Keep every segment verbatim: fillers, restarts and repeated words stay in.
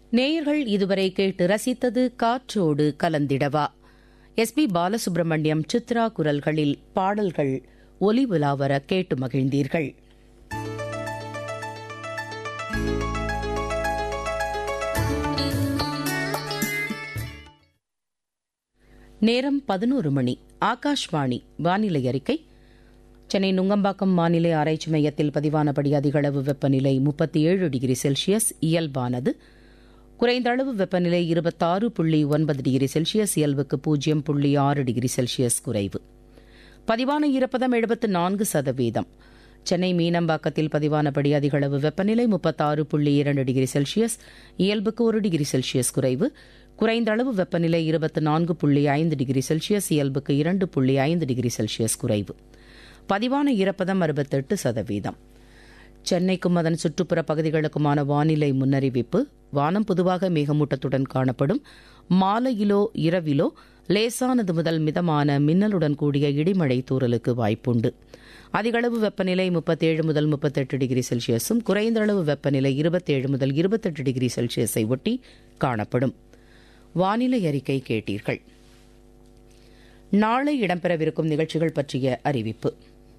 நேயர்கள் இதுவரை கேட்டு ரசித்தது காற்றோடு கலந்திடவா. எஸ் பி பாலசுப்ரமணியம், சித்ரா குரல்களில் பாடல்கள் ஒலி உலாவர கேட்டு மகிழ்ந்தீர்கள். நேரம் பதினோரு மணி. ஆகாஷ்வாணி வானிலை அறிக்கை. சென்னை நுங்கம்பாக்கம் வானிலை ஆராய்ச்சி மையத்தில் பதிவானபடி அதிகளவு வெப்பநிலை முப்பத்தி ஏழு டிகிரி செல்சியஸ் இயல்பானது. குறைந்த அளவு வெப்பநிலை இருபத்தாறு புள்ளி ஒன்பது டிகிரி செல்சியஸ், இயல்புக்கு பூஜ்ஜியம் புள்ளி ஆறு டிகிரி செல்சியஸ் குறைவு. பதிவான ஈரப்பதம் எழுபத்து நான்கு சதவீதம். சென்னை மீனம்பாக்கத்தில் பதிவானபடி அதிகளவு வெப்பநிலை முப்பத்தாறு புள்ளி இரண்டு டிகிரி செல்சியஸ், இயல்புக்கு ஒரு டிகிரி செல்சியஸ் குறைவு. குறைந்த அளவு வெப்பநிலை இருபத்தி நான்கு புள்ளி ஐந்து டிகிரி செல்சியஸ், இயல்புக்கு இரண்டு புள்ளி ஐந்து டிகிரி செல்சியஸ் குறைவு. பதிவான ஈரப்பதம் அறுபத்தெட்டு சதவீதம். சென்னைக்கும் அதன் சுற்றுப்புற பகுதிகளுக்குமான வானிலை முன்னறிவிப்பு. வானம் பொதுவாக மேகமூட்டத்துடன் காணப்படும். மாலையிலோ இரவிலோ லேசானது முதல் மிதமான மின்னலுடன் கூடிய இடிமழை தூறலுக்கு வாய்ப்புண்டு. அதிகளவு வெப்பநிலை முப்பத்தேழு முதல் முப்பத்தெட்டு டிகிரி செல்சியஸும், குறைந்த அளவு வெப்பநிலை இருபத்தேழு முதல் இருபத்தெட்டு டிகிரி செல்சியஸை ஒட்டி காணப்படும். வானிலை அறிக்கை கேட்டீர்கள். நாளை இடம்பெறவிருக்கும் நிகழ்ச்சிகள் பற்றிய அறிவிப்பு.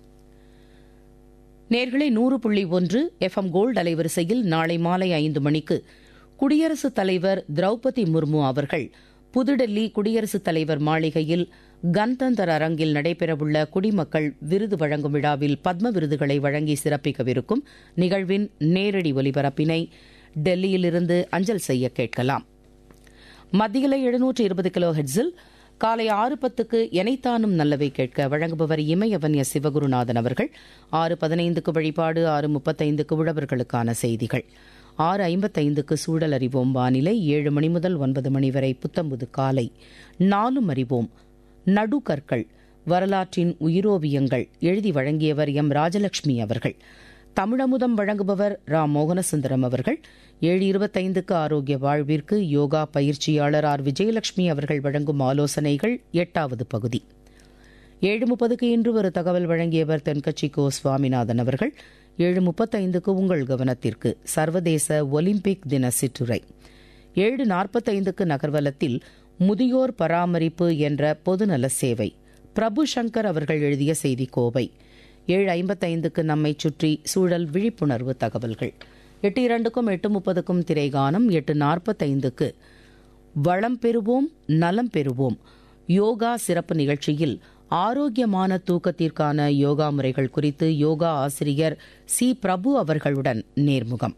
நேர்களை நூறு புள்ளி ஒன்று எஃப்எம் கோல்டு அலைவரிசையில் நாளை மாலை ஐந்து மணிக்கு குடியரசுத் தலைவர் திரௌபதி முர்மு அவர்கள் புதுடெல்லி குடியரசுத் தலைவர் மாளிகையில் கன்தந்தர் அரங்கில் நடைபெறவுள்ள குடிமக்கள் விருது வழங்கும் விழாவில் பத்ம விருதுகளை வழங்கி சிறப்பிக்கவிருக்கும் நிகழ்வின் நேரடி ஒலிபரப்பினை டெல்லியிலிருந்து அஞ்சல் செய்ய கேட்கலாம். மத்தியில எழுநூற்று இருபது கிலோ ஹெட்ஸில் காலை ஆறு பத்துக்கு எனைத்தானும் நல்லவை கேட்க வழங்குபவர் இமயவன் எஸ் சிவகுருநாதன் அவர்கள். ஆறு பதினைந்துக்கு வழிபாடு, ஆறு முப்பத்தைந்துக்கு உழவர்களுக்கான செய்திகள், ஆறு ஐம்பத்தைந்துக்கு சூழல் அறிவோம் வானிலை, ஏழு மணி முதல் ஒன்பது மணி வரை புத்தம்புது காலை, நாலும் அறிவோம் நடுகற்கள் வரலாற்றின் உயிரோவியங்கள் எழுதி வழங்கியவர் எம் ராஜலட்சுமி அவர்கள். தமிழமுதம் வழங்குபவர் ரா மோகனசுந்தரம் அவர்கள். ஏழு இருபத்தைந்துக்கு ஆரோக்கிய வாழ்விற்கு யோகா பயிற்சியாளர் ஆர் விஜயலட்சுமி அவர்கள் வழங்கும் ஆலோசனைகள் எட்டாவது பகுதி. ஏழு முப்பதுக்கு இன்று ஒரு தகவல் வழங்கியவர் தென்கட்சி கோ சுவாமிநாதன் அவர்கள். ஏழு முப்பத்தைந்துக்கு உங்கள் கவனத்திற்கு சர்வதேச ஒலிம்பிக் தின சிற்றுரை. ஏழு நாற்பத்தைந்துக்கு நகர்வலத்தில் முதியோர் பராமரிப்பு என்ற பொதுநல சேவை, பிரபு சங்கர் அவர்கள் எழுதிய செய்தி கோவை. ஏழு ஐம்பத்தைந்துக்கு நம்மை சுற்றி சூழல் விழிப்புணர்வு தகவல்கள். எட்டு இரண்டுக்கும் எட்டு முப்பதுக்கும் திரைகானம். எட்டு நாற்பத்தைந்துக்கு வளம் பெறுவோம் நலம் பெறுவோம் யோகா சிறப்பு நிகழ்ச்சியில் ஆரோக்கியமான தூக்கத்திற்கான யோகா முறைகள் குறித்து யோகா ஆசிரியர் சி பிரபு அவர்களுடன் நேர்முகம்.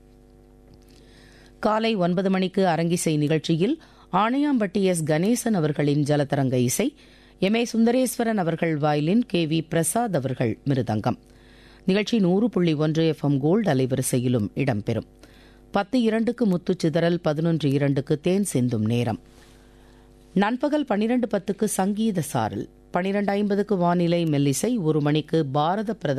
காலை ஒன்பது மணிக்கு அரங்கிசை நிகழ்ச்சியில் ஆணையாம்பட்டி எஸ் கணேசன் அவர்களின் ஜலதரங்க இசை, எம் ஏ சுந்தரேஸ்வரன் அவர்கள் வயலின், கே வி பிரசாத் அவர்கள் மிருதங்கம். நிகழ்ச்சி நூறு புள்ளி ஒன்று எஃப்எம் கோல்டு அலைவரிசையிலும் இடம்பெறும். பத்து இரண்டுக்கு முத்து சிதறல், பதினொன்று இரண்டுக்கு தேன் சிந்தும் நேரம். நண்பகல் பன்னிரண்டு பத்துக்கு சங்கீத சாரல், பன்னிரண்டு ஐம்பதுக்கு வானிலை மெல்லிசை, ஒரு மணிக்கு பாரத பிரதமர்